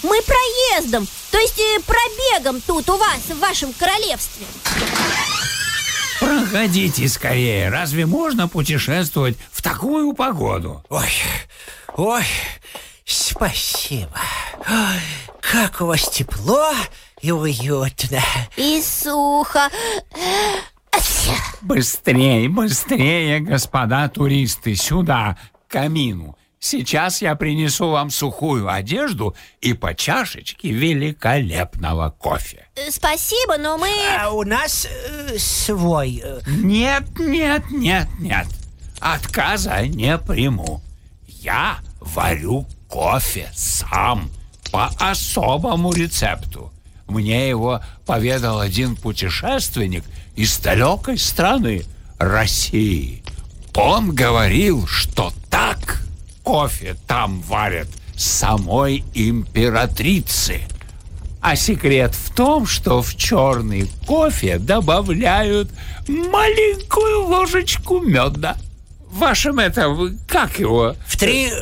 Мы проездом, то есть пробегом тут у вас, в вашем королевстве. Проходите скорее. Разве можно путешествовать в такую погоду? Ой, спасибо. Ой, как у вас тепло и уютно. И сухо. Быстрее, господа туристы, сюда, к камину. Сейчас я принесу вам сухую одежду и по чашечке великолепного кофе. Спасибо, но мы... А у нас свой. Нет. Отказа не приму. Я варю кофе сам по особому рецепту. Мне его поведал один путешественник из далекой страны, России. Он говорил, что так кофе там варят самой императрицы. А секрет в том, что в черный кофе добавляют маленькую ложечку меда. В вашем как его? В 3